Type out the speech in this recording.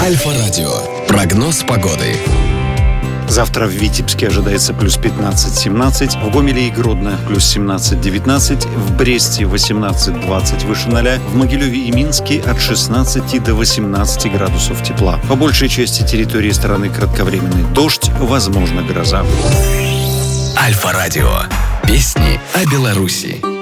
Альфа-радио. Прогноз погоды. Завтра в Витебске ожидается плюс 15-17, в Гомеле и Гродно плюс 17-19, в Бресте 18-20 выше 0, в Могилеве и Минске от 16 до 18 градусов тепла. По большей части территории страны кратковременный дождь, возможно гроза. Альфа-радио. Песни о Беларуси.